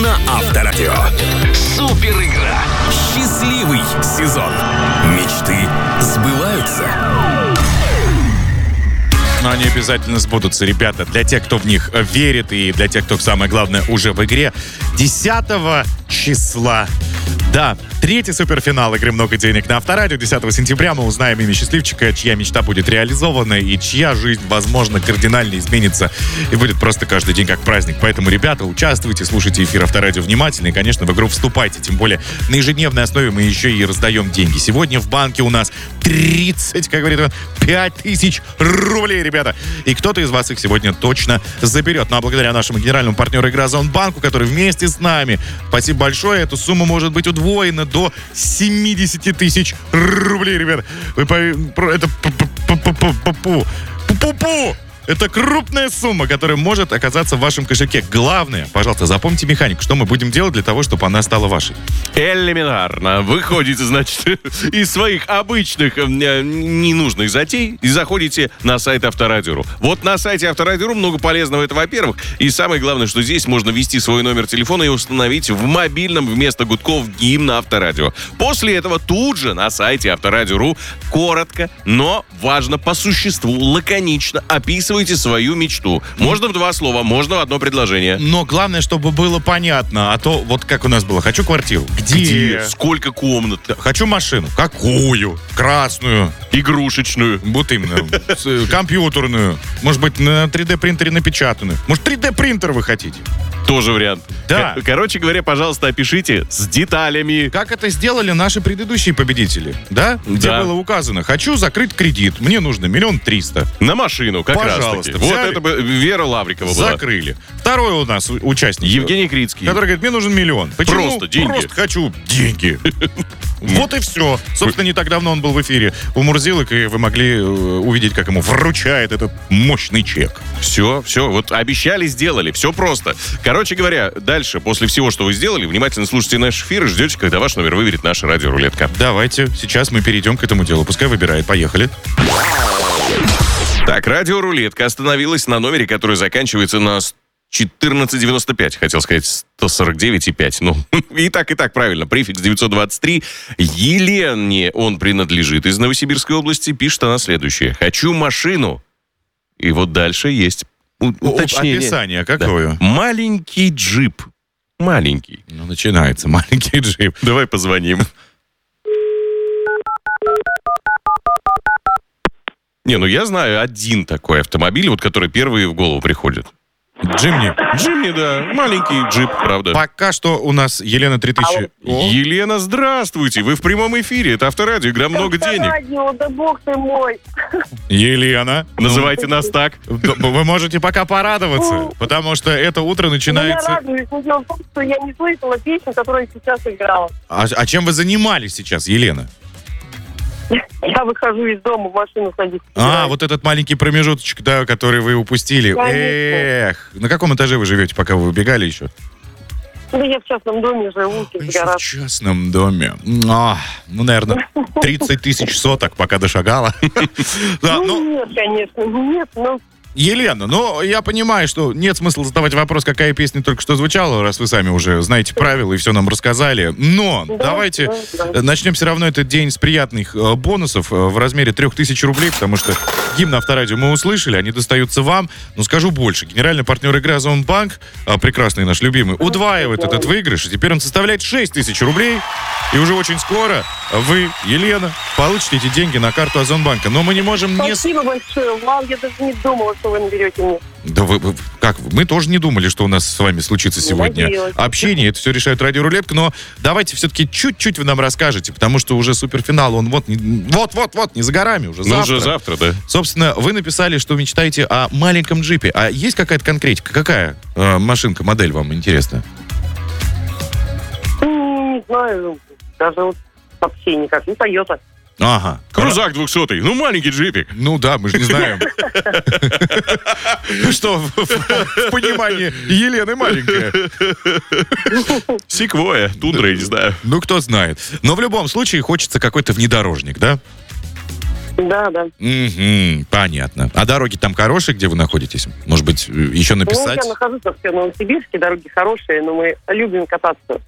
на Авторадио. Супер игра. Счастливый сезон. Мечты сбываются. Но они обязательно сбудутся, ребята. Для тех, кто в них верит, и для тех, кто, самое главное, уже в игре. 10 числа. Да, третий суперфинал игры «Много денег» на Авторадио. 10 сентября мы узнаем имя счастливчика, чья мечта будет реализована и чья жизнь, возможно, кардинально изменится и будет просто каждый день как праздник. Поэтому, ребята, участвуйте, слушайте эфир Авторадио внимательно и, конечно, в игру вступайте. Тем более на ежедневной основе мы еще и раздаем деньги. Сегодня в банке у нас 30, как говорит он, 5000 рублей, ребята. И кто-то из вас их сегодня точно заберет. Ну а благодаря нашему генеральному партнеру игры «Озонбанку», который вместе с нами, спасибо большое, эту сумму может быть удвоена до 70 тысяч рублей, ребята. Это это крупная сумма, которая может оказаться в вашем кошельке. Главное, пожалуйста, запомните механику, что мы будем делать для того, чтобы она стала вашей. Элементарно. Выходите, значит, из своих обычных ненужных затей и заходите на сайт Авторадио. Вот на сайте Авторадио много полезного, это во-первых. И самое главное, что здесь можно ввести свой номер телефона и установить в мобильном вместо гудков гимн Авторадио. После этого тут же на сайте Авторадио.ру коротко, но важно по существу, лаконично описывайте свою мечту. Можно в 2 слова, можно в одно предложение. Но главное, чтобы было понятно. А то, вот как у нас было, хочу квартиру. Где? Сколько комнат? Хочу машину. Какую? Красную. Игрушечную. Вот именно. Компьютерную. Может быть, на 3D принтере напечатанную. Может, 3D принтер вы хотите? Тоже вариант. Да. Короче говоря, пожалуйста, опишите с деталями. Как это сделали наши предыдущие победители, да? Где Да. было указано: хочу закрыть кредит, мне нужно 1 300 000. На машину, как раз Пожалуйста, таки. Вот взяли. это бы Вера Лаврикова была. Закрыли. Второй у нас участник. Евгений Крицкий. Который говорит, мне нужен 1 000 000. Почему? Просто деньги. Просто хочу деньги. Вот и все. Собственно, не так давно он был в эфире у Мурзилок, и вы могли увидеть, как ему вручает этот мощный чек. Все, вот обещали, сделали. Все просто. Короче говоря, дальше, после всего, что вы сделали, внимательно слушайте наш эфир и ждете, когда ваш номер выберет наша радиорулетка. Давайте, сейчас мы перейдем к этому делу. Пускай выбирает. Поехали. Так, радиорулетка остановилась на номере, который заканчивается на 1495, хотел сказать 149,5. Ну, и так правильно. Префикс 923. Елене он принадлежит из Новосибирской области. Пишет она следующее. Хочу машину. И вот дальше есть уточнение. Описание какое? Да. Маленький джип. Маленький. Ну, начинается. Маленький джип. Давай позвоним. Не, ну я знаю один такой автомобиль, вот который первый в голову приходит. Джимни. Джимни, да. Маленький джип, правда. Пока что у нас Елена 3000. Елена, здравствуйте. Вы в прямом эфире. Это Авторадио. Игра «Много денег». Радио, да бог ты мой. Елена. Называйте нас так. Вы можете пока порадоваться, потому что это утро Я начинается... радуюсь, но дело в том, что я не слышала песню, которую сейчас играла. А чем вы занимались сейчас, Елена? Я выхожу из дома, в машину садиться. Вот этот маленький промежуточек, да, который вы упустили. Конечно. Эх, на каком этаже вы живете, пока вы выбегали еще? Да я в частном доме живу, Еще в частном доме. Наверное, 30 тысяч соток, пока дошагала. Да, Нет, конечно, нет, но... Елена, я понимаю, что нет смысла задавать вопрос, какая песня только что звучала, раз вы сами уже знаете правила и все нам рассказали. Но давайте начнем все равно этот день с приятных бонусов в размере 3000 рублей, потому что гимн Авторадио мы услышали, они достаются вам. Но скажу больше, генеральный партнер игры «Озонбанк», прекрасный наш любимый, удваивает этот выигрыш, и теперь он составляет 6000 рублей. И уже очень скоро вы, Елена, получите эти деньги на карту Озонбанка. Но мы не можем Спасибо большое. Вау, я даже не думала, что вы наберете мне. Да мы тоже не думали, что у нас с вами случится сегодня Надеялась. общение. Это все решает радиорулетка. Но давайте все-таки чуть-чуть вы нам расскажете, потому что уже суперфинал, он не за горами, уже завтра. Ну, уже завтра, да. Собственно, вы написали, что мечтаете о маленьком джипе. А есть какая-то конкретика? Какая машинка, модель вам интересна? Не знаю, даже вот вообще никак. Ну, Toyota. Ага. Крузак 200-й. Ну, маленький джипик. Ну да, мы же не знаем. Что в понимании Елены маленькая. Секвоя, тундра, я не знаю. Ну, кто знает. Но в любом случае хочется какой-то внедорожник, да? Да. Мгм, понятно. А дороги там хорошие, где вы находитесь? Может быть, еще Ну, написать? я нахожусь вообще в Новосибирске, дороги хорошие, но мы любим кататься